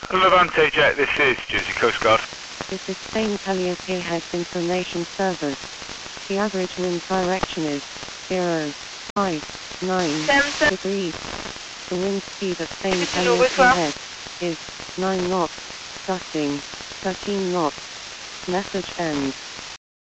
Levante Jet, this is Jersey Coast Guard. This is Spain Calliope Heads Information Service. The average wind direction is 0.59 degrees. The wind speed at Spain Calliope Heads is 9 knots, gusting 13 knots. Message ends.